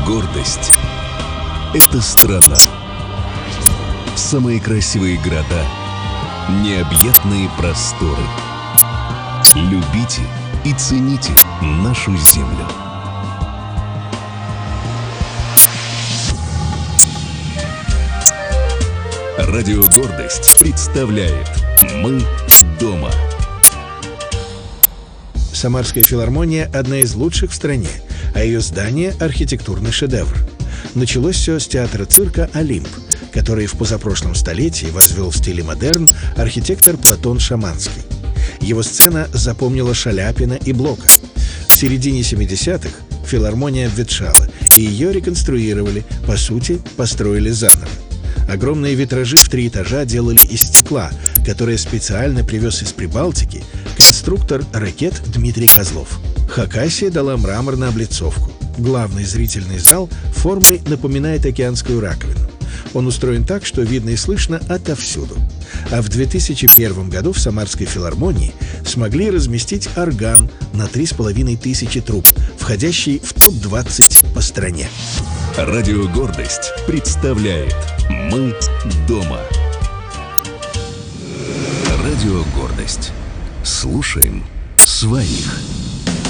Гордость — это страна. Самые красивые города, необъятные просторы. Любите и цените нашу землю. Радио «Гордость» представляет «Мы дома». Самарская филармония – одна из лучших в стране, а ее здание – архитектурный шедевр. Началось все с театра-цирка «Олимп», который в позапрошлом столетии возвел в стиле модерн архитектор Платон Шаманский. Его сцена запомнила Шаляпина и Блока. В середине 70-х филармония обветшала, и ее реконструировали, по сути, построили заново. Огромные витражи в 3 этажа делали из стекла, которое специально привез из Прибалтики конструктор ракет Дмитрий Козлов. Хакасия дала мрамор на облицовку. Главный зрительный зал формой напоминает океанскую раковину. Он устроен так, что видно и слышно отовсюду. А в 2001 году в Самарской филармонии смогли разместить орган на 3500 труб, входящий в топ-20 по стране. Радио «Гордость» представляет «Мы дома». Радио «Гордость». Слушаем своих.